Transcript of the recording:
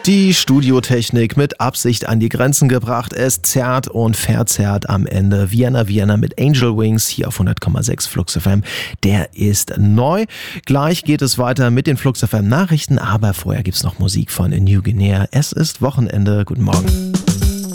Die Studiotechnik mit Absicht an die Grenzen gebracht. Es zerrt und verzerrt am Ende. Vienna mit Angel Wings hier auf 100,6 Flux FM. Der ist neu. Gleich geht es weiter mit den Flux FM Nachrichten, aber vorher gibt's noch Musik von New Guinea. Es ist Wochenende. Guten Morgen.